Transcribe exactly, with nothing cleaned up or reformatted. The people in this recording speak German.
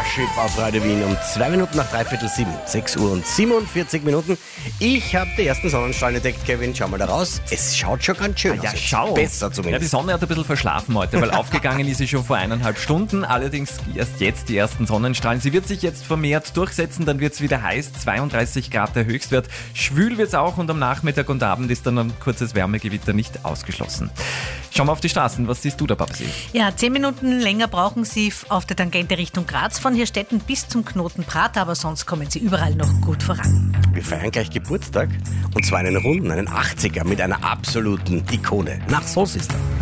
Starship auf Radio Wien um zwei Minuten nach dreiviertel sieben. sechs Uhr und siebenundvierzig Minuten. Ich habe die ersten Sonnenstrahlen entdeckt, Kevin. Schau mal da raus. Es schaut schon ganz schön ah, ja, aus. Schau. Besser Ja, zumindest. die Sonne hat ein bisschen verschlafen heute, weil aufgegangen ist sie schon vor eineinhalb Stunden. Allerdings erst jetzt die ersten Sonnenstrahlen. Sie wird sich jetzt vermehrt durchsetzen, dann wird es wieder heiß. zweiunddreißig Grad der Höchstwert. Schwül wird es auch und am Nachmittag und Abend ist dann ein kurzes Wärmegewitter nicht ausgeschlossen. Schauen wir auf die Straßen. Was siehst du da, Babsi? Ja, zehn Minuten länger brauchen Sie auf der Tangente Richtung Graz von Hirstetten bis zum Knoten Prater, aber sonst kommen Sie überall noch gut voran. Wir feiern gleich Geburtstag und zwar einen runden, einen achtziger mit einer absoluten Ikone. Nach Soul Sister.